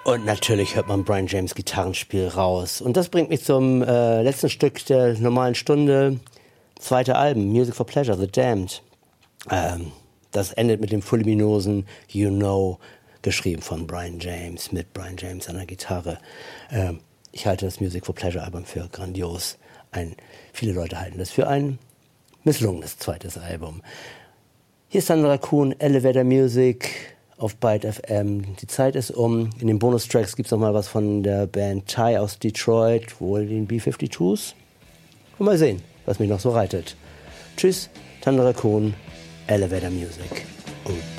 Und natürlich hört man Brian James Gitarrenspiel raus. Und das bringt mich zum letzten Stück der normalen Stunde. Zweite Album, Music for Pleasure, The Damned. Das endet mit dem voluminosen You Know, geschrieben von Brian James, mit Brian James an der Gitarre. Ich halte das Music for Pleasure Album für grandios. Viele Leute halten das für ein misslungenes zweites Album. Hier ist Sandra Kuhn, Elevator Music auf Byte FM. Die Zeit ist um. In den Bonustracks gibt es noch mal was von der Band Ty aus Detroit, wohl den B-52s. Und mal sehen, was mich noch so reitet. Tschüss, Sandra Kuhn, Elevator Music. Und